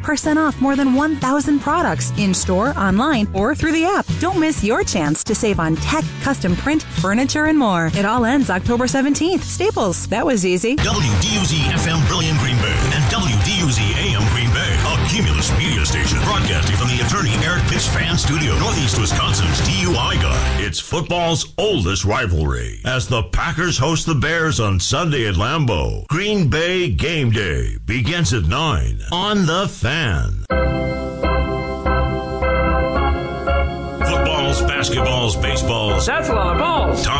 20% off more than 1,000 products in-store, online, or through the app. Don't miss your chance to save on tech, custom print, furniture, and more. It all ends October 17th. Staples. That was easy. WDUZ-FM Brilliant Green Bay and WDUZ-AM Green Bay, a Cumulus media station broadcasting from the Attorney Eric Pitts Fan Studio, Northeast Wisconsin's DUI Guy. It's football's oldest rivalry as the Packers host the Bears on Sunday at Lambeau. Green Bay Game Day begins at 9 on The Fan. Footballs, basketballs, baseballs. That's a lot of balls.